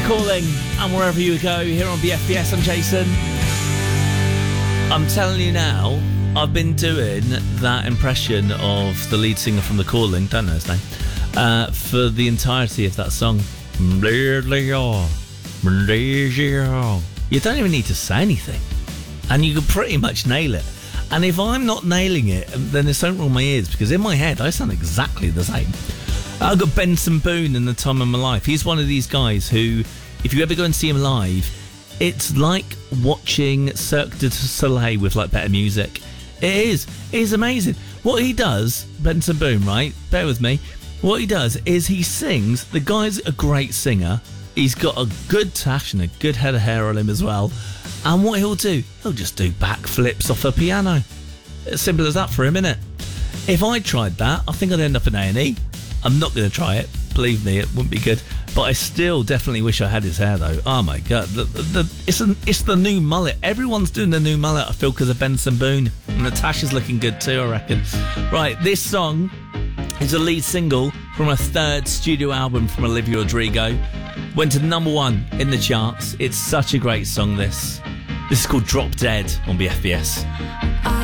Calling, and wherever you go, here on BFBS, I'm Jason. I'm telling you now, I've been doing that impression of the lead singer from The Calling, don't know his name, for the entirety of that song. You don't even need to say anything, and you can pretty much nail it. And if I'm not nailing it, then there's something wrong with my ears, because in my head I sound exactly the same. I've got Benson Boone in the time of my life. He's one of these guys who, if you ever go and see him live, it's like watching Cirque du Soleil with like better music. It is. It's amazing. What he does, Benson Boone, right? Bear with me. What he does is he sings. The guy's a great singer. He's got a good tash and a good head of hair on him as well. And what he'll do, he'll just do backflips off a piano. As simple as that for him, innit? If I tried that, I think I'd end up in A&E. I'm not going to try it. Believe me, it wouldn't be good. But I still definitely wish I had his hair, though. Oh, my God. It's the new mullet. Everyone's doing the new mullet, I feel, because of Benson Boone. And Natasha's looking good, too, I reckon. Right, this song is a lead single from a third studio album from Olivia Rodrigo. Went to number 1 in the charts. It's such a great song, this. This is called Drop Dead on BFBS.